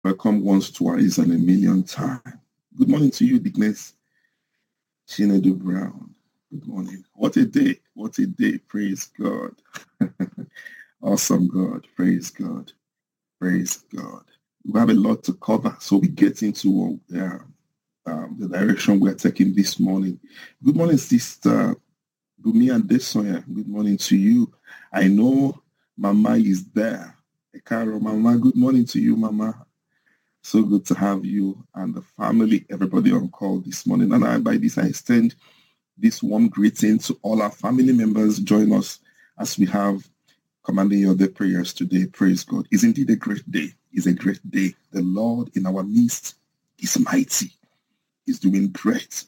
Welcome once, twice, and a million times. Good morning to you, Dickness Chinedu Brown. Good morning. What a day. What a day. Praise God. Awesome God. Praise God. Praise God. We have a lot to cover, so we get into the direction we're taking this morning. Good morning, Sister Bumi and Desoya. Good morning to you. I know Mama is there. Ekaro, Mama. Good morning to you, Mama. So good to have you and the family, everybody on call this morning. And by this, I extend this warm greeting to all our family members. Join us as we have commanding your day prayers today. Praise God. It's indeed a great day. It's a great day. The Lord in our midst is mighty. He's doing great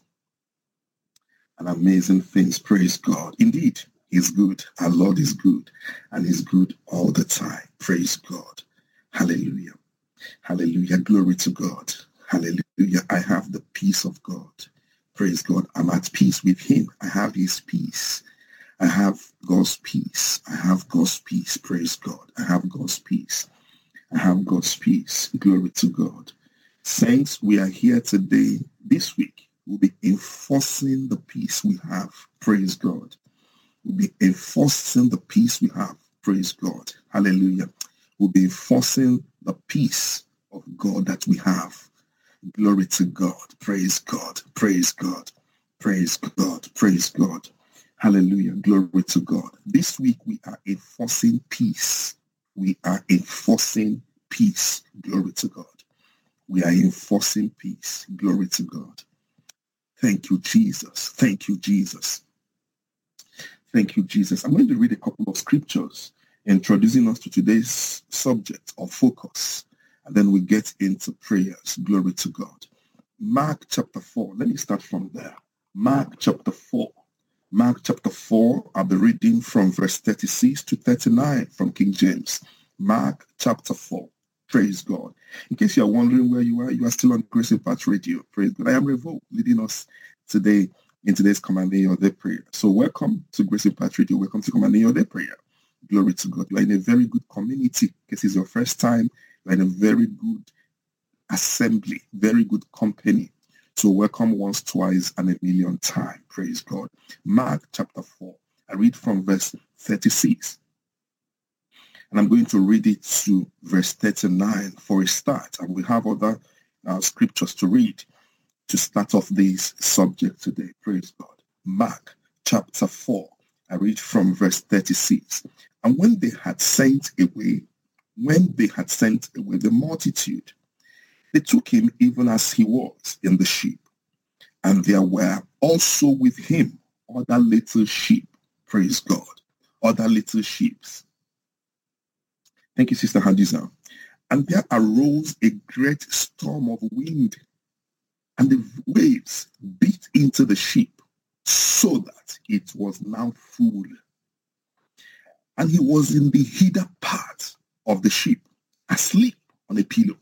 and amazing things. Praise God. Indeed, He's good. Our Lord is good, and He's good all the time. Praise God. Hallelujah. Hallelujah. Glory to God. Hallelujah. I have the peace of God. Praise God. I'm at peace with Him. I have His peace. I have God's peace. I have God's peace. Praise God. I have God's peace. I have God's peace. Glory to God. Saints, we are here today. This week, we'll be enforcing the peace we have. Praise God. We'll be enforcing the peace we have. Praise God. Hallelujah. We'll be enforcing the peace of God that we have. Glory to God. Praise God. Praise God. Praise God. Praise God. Hallelujah. Glory to God. This week we are enforcing peace. We are enforcing peace. Glory to God. We are enforcing peace. Glory to God. Thank you, Jesus. Thank you, Jesus. Thank you, Jesus. I'm going to read a couple of scriptures introducing us to today's subject of focus. And then we get into prayers. Glory to God. Mark chapter 4. Let me start from there. Mark chapter 4. Mark chapter 4, I'll be reading from verse 36 to 39 from King James. Mark chapter 4. Praise God. In case you're wondering where you are still on Grace Impact Radio. Praise God. I am Revo, leading us today in today's Commanding Your Day prayer. So welcome to Grace Impact Radio. Welcome to Commanding Your Day prayer. Glory to God. You are in a very good community. In case it's your first time, you are in a very good assembly, very good company. So welcome once, twice, and a million times. Praise God. Mark chapter 4. I read from verse 36. And I'm going to read it to verse 39 for a start. And we have other scriptures to read to start off this subject today. Praise God. Mark chapter 4. I read from verse 36. And when they had sent away the multitude, they took him even as he was in the ship. And there were also with him other little sheep. Praise God. Other little sheep. Thank you, Sister Hadiza. And there arose a great storm of wind, and the waves beat into the ship, so that it was now full. And he was in the hither part of the ship, asleep on a pillow.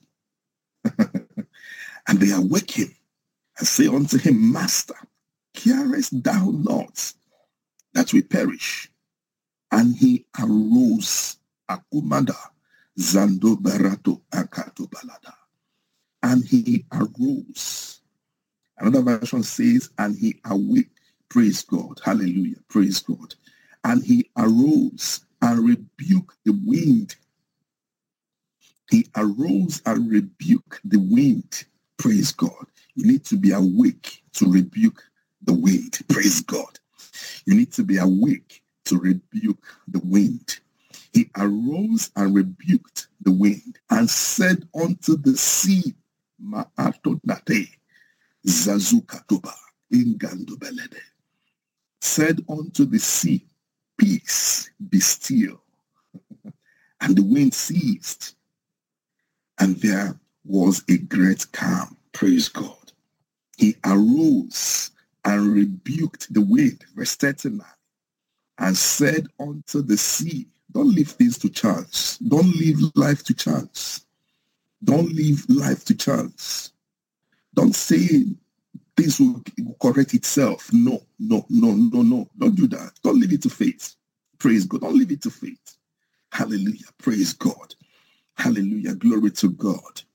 And they awake him and say unto him, Master, carest thou not that we perish? And he arose, akumada, zando barato akato balada. And he arose. Another version says, and he awake. Praise God. Hallelujah. Praise God. And he arose and rebuked the wind. He arose and rebuked the wind. Praise God. You need to be awake to rebuke the wind. Praise God. You need to be awake to rebuke the wind. He arose and rebuked the wind and said unto the sea, Ma'atodate, Zazukatoba, Ingandobelede. Said unto the sea, Peace, be still. And the wind ceased. And there was a great calm. Praise God. He arose and rebuked the wind. Verse 39. And said unto the sea, don't leave things to chance. Don't leave life to chance. Don't leave life to chance. Don't say things will correct itself. No. Don't do that. Don't leave it to fate. Praise God. Don't leave it to fate. Hallelujah. Praise God. Hallelujah. Glory to God.